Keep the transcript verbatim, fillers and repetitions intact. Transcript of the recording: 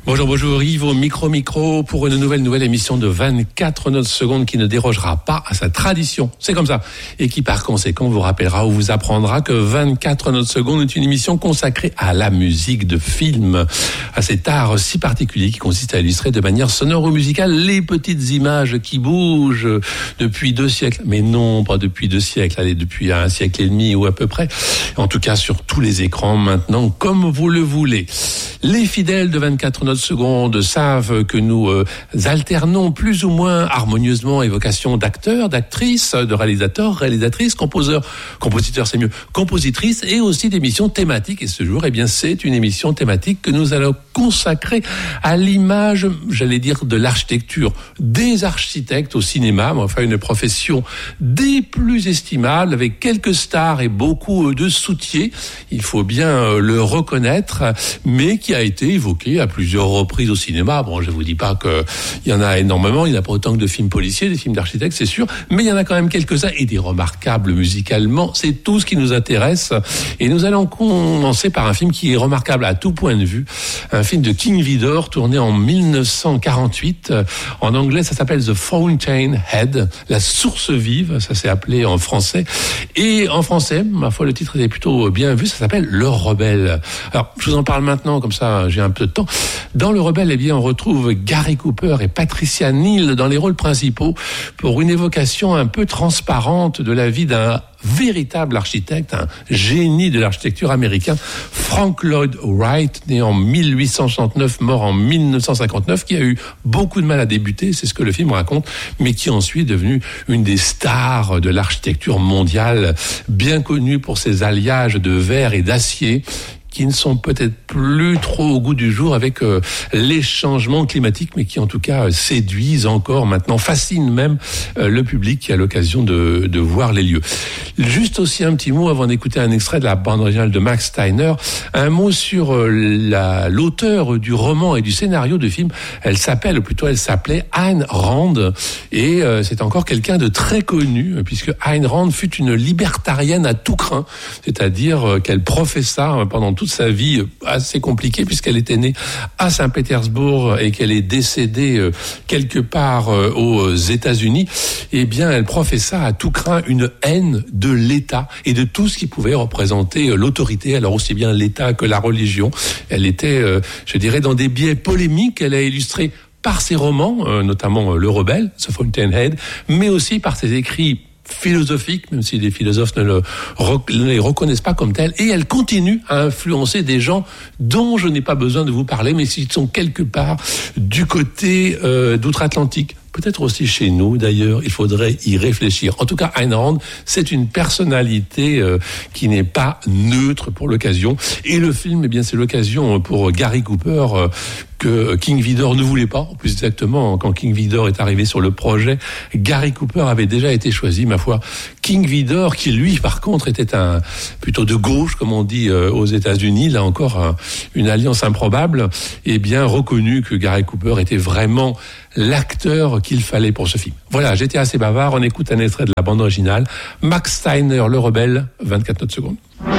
Bonjour, bonjour Yves, au micro, micro, pour une nouvelle, nouvelle émission de vingt-quatre notes secondes qui ne dérogera pas à sa tradition. C'est comme ça. Et qui, par conséquent, vous rappellera ou vous apprendra que vingt-quatre notes secondes est une émission consacrée à la musique de film, à cet art si particulier qui consiste à illustrer de manière sonore ou musicale les petites images qui bougent depuis deux siècles. Mais non, pas depuis deux siècles, allez, depuis un siècle et demi ou à peu près. En tout cas, sur tous les écrans maintenant, comme vous le voulez. Les fidèles de vingt-quatre notes secondes savent que nous euh, alternons plus ou moins harmonieusement évocation d'acteurs, d'actrices, de réalisateurs, réalisatrices, composeurs, compositeurs c'est mieux, compositrices et aussi d'émissions thématiques. Et ce jour, eh bien, c'est une émission thématique que nous allons consacrer à l'image, j'allais dire, de l'architecture, des architectes au cinéma, mais enfin une profession des plus estimables avec quelques stars et beaucoup de soutiers, il faut bien le reconnaître, mais qui a été évoqué à plusieurs reprises au cinéma. Bon, je vous dis pas que il y en a énormément, il n'y en a pas autant que de films policiers, des films d'architectes, c'est sûr, mais il y en a quand même quelques-uns et des remarquables musicalement. C'est tout ce qui nous intéresse. Et nous allons commencer par un film qui est remarquable à tout point de vue. Un film de King Vidor, tourné en dix-neuf cent quarante-huit. En anglais, ça s'appelle The Fountainhead, la source vive, ça s'est appelé en français. Et en français, ma foi, le titre était plutôt bien vu, ça s'appelle Le Rebelle. Alors, je vous en parle maintenant, comme ça, j'ai un peu de temps. Dans Le Rebelle, eh bien, on retrouve Gary Cooper et Patricia Neal dans les rôles principaux pour une évocation un peu transparente de la vie d'un véritable architecte, un génie de l'architecture américain, Frank Lloyd Wright, né en mille huit cent soixante-neuf, mort en mille neuf cent cinquante-neuf, qui a eu beaucoup de mal à débuter, c'est ce que le film raconte, mais qui ensuite est devenu une des stars de l'architecture mondiale, bien connue pour ses alliages de verre et d'acier, qui ne sont peut-être plus trop au goût du jour avec euh, les changements climatiques, mais qui en tout cas euh, séduisent encore maintenant, fascinent même euh, le public qui a l'occasion de, de voir les lieux. Juste aussi un petit mot avant d'écouter un extrait de la bande originale de Max Steiner, un mot sur euh, la, l'auteur du roman et du scénario du film. Elle s'appelle, ou plutôt elle s'appelait Ayn Rand, et euh, c'est encore quelqu'un de très connu, puisque Ayn Rand fut une libertarienne à tout crin, c'est-à-dire euh, qu'elle professa euh, pendant tout toute sa vie assez compliquée puisqu'elle était née à Saint-Pétersbourg et qu'elle est décédée euh, quelque part euh, aux États-Unis. Eh bien, elle professa à tout crin une haine de l'État et de tout ce qui pouvait représenter euh, l'autorité, alors aussi bien l'État que la religion. Elle était, euh, je dirais, dans des biais polémiques. Elle a illustré par ses romans, euh, notamment euh, Le Rebelle, The Fountainhead, mais aussi par ses écrits philosophique, même si les philosophes ne, le, ne les reconnaissent pas comme tel, et elle continue à influencer des gens dont je n'ai pas besoin de vous parler, mais qui sont quelque part du côté euh, d'outre-Atlantique. Peut-être aussi chez nous, d'ailleurs, il faudrait y réfléchir. En tout cas, Ayn Rand, c'est une personnalité euh, qui n'est pas neutre pour l'occasion. Et le film, eh bien, c'est l'occasion pour Gary Cooper euh, que King Vidor ne voulait pas. Plus exactement, quand King Vidor est arrivé sur le projet, Gary Cooper avait déjà été choisi, ma foi. King Vidor, qui lui, par contre, était un plutôt de gauche, comme on dit euh, aux États-Unis, là encore un, une alliance improbable, eh bien reconnu que Gary Cooper était vraiment l'acteur qu'il fallait pour ce film. Voilà, j'étais assez bavard, on écoute un extrait de la bande originale. Max Steiner, Le Rebelle, vingt-quatre notes secondes.